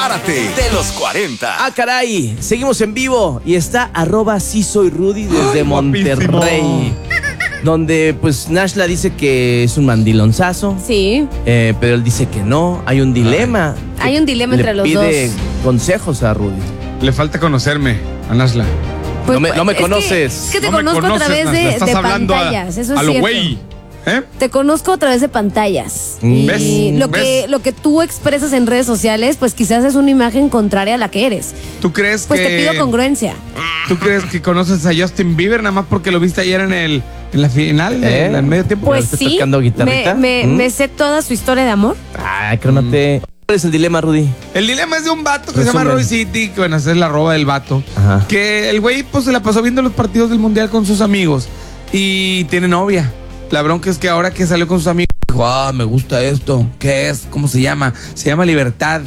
Párate de los 40. Ah, caray, seguimos en vivo y está @sí soy Rudy desde Monterrey. Guapísimo. Donde pues Nashla dice que es un mandilonzazo. Sí. Pero él dice que no, hay un dilema. Hay un dilema entre los dos. Le pide consejos a Rudy. Le falta conocerme a Nashla. Pues, no me es conoces. Es que te No me conozco conoces, a través Nashla. de Estás hablando pantallas, eso es a lo cierto. güey. ¿Eh? Te conozco a través de pantallas. ¿Ves? Y lo que tú expresas en redes sociales, pues quizás es una imagen contraria a la que eres. ¿Tú crees Pues que te pido congruencia. ¿Tú crees que conoces a Justin Bieber nada más porque lo viste ayer en la final, en el medio tiempo? Pues ¿Estás sí, tocando guitarrita? me sé toda su historia de amor. Ay, crómate. ¿Cuál es el dilema, Rudy? El dilema es de un vato que se Resumen. llama Roy City, que bueno, esa es la arroba del vato. Ajá. Que el güey pues se la pasó viendo los partidos del mundial con sus amigos y tiene novia. La bronca es que ahora que salió con sus amigos dijo, me gusta esto. ¿Qué es? ¿Cómo se llama? Se llama Libertad.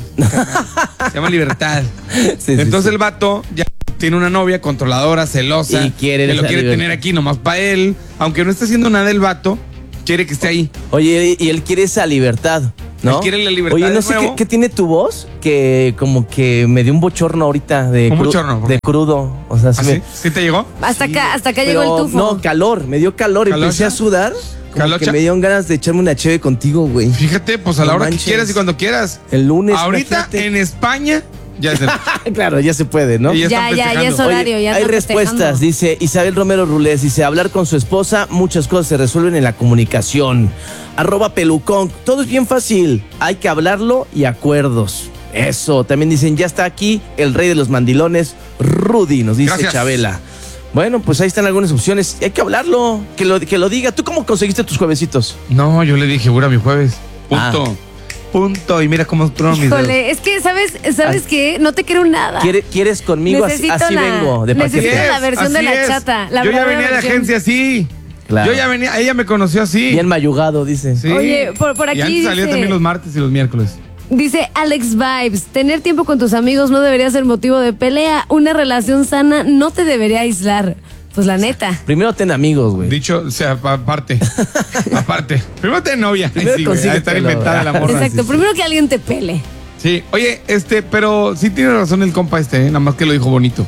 Se llama Libertad. Sí, Entonces sí. el vato ya tiene una novia controladora, celosa, Y quiere que lo esa quiere libertad. tener aquí nomás para él. Aunque no esté haciendo nada el vato, quiere que esté ahí. Oye, y él quiere esa libertad, ¿no? Él quiere la libertad Oye, no de sé nuevo. qué tiene tu voz, que como que me dio un bochorno ahorita de, ¿Un bochorno? ¿Por de qué? crudo. O sea, ¿Ah, sí? ¿Sí te llegó? Hasta acá pero llegó el tufo. No, calor, me dio calor, ¿Calocha? empecé a sudar. Como ¿Calocha? que me dieron ganas de echarme una cheve contigo, güey. Fíjate, pues a la No hora manches. que quieras y cuando quieras. El lunes. Ahorita imagínate. en España ya es el... Claro, ya se puede, ¿no? Y Ya están es festejando. horario, ya hay están respuestas, festejando. dice Isabel Romero Rulés, dice, hablar con su esposa, muchas cosas se resuelven en la comunicación. @pelucón, todo es bien fácil, hay que hablarlo y acuerdos. Eso, también dicen, ya está aquí el rey de los mandilones, Rudy, nos dice Gracias. Chabela. Bueno, pues ahí están algunas opciones, hay que hablarlo, que lo diga. ¿Tú cómo conseguiste tus juevesitos? No, yo le dije, mi jueves. Punto. Punto. Y mira cómo trono mis dedos. Híjole, es que, ¿sabes qué? No te quiero nada. ¿Quieres conmigo? Necesito así vengo, de necesito paquete. la versión de así la es. chata. La yo ya verdadera venía de versión. agencia así. Claro. Yo ya venía, ella me conoció así. Bien mayugado, dice. Sí. Oye, por aquí Y antes salía dice- también los martes y los miércoles. Dice Alex Vibes, tener tiempo con tus amigos no debería ser motivo de pelea. Una relación sana no te debería aislar. Pues la neta. Primero ten amigos, güey. Dicho, o sea, aparte. Aparte. Primero ten novia. Primero Sí, güey, a estar consíguetelo. inventada la morra. Exacto, Sí, primero que alguien te pele. sí. Oye, pero sí tiene razón el compa nada más que lo dijo bonito.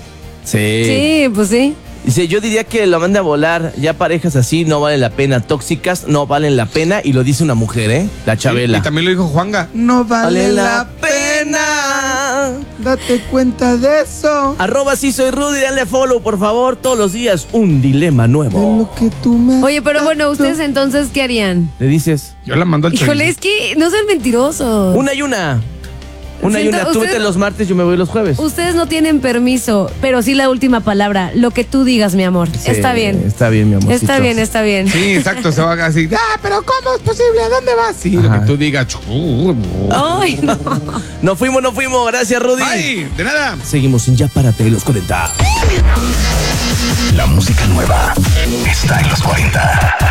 Sí, pues sí. Dice, yo diría que lo mande a volar. Ya parejas así no valen la pena. Tóxicas no valen la pena. Y lo dice una mujer, ¿eh? La Chabela. Y también lo dijo Juanga. No vale la pena. Date cuenta de eso. @sí soy Rudy, dale follow, por favor. Todos los días un dilema nuevo. que tú me... Oye, pero bueno, ¿ustedes entonces qué harían? Le dices, Yo la mando al Híjole, es que no sean mentirosos. una y una. Una y Siento- una. Tú usted- vete los martes, yo me voy los jueves. Ustedes no tienen permiso, pero sí la última palabra. Lo que tú digas, mi amor. Sí, Está bien. Está bien, mi amor. Está bien, está bien. Sí, exacto, se va a decir, pero ¿cómo es posible? ¿A dónde vas? Sí, lo Ajá. que tú digas. Ay, no. No fuimos. Gracias, Rudy. ¡Ay! De nada. Seguimos en Ya Párate de los 40. La música nueva está en los 40.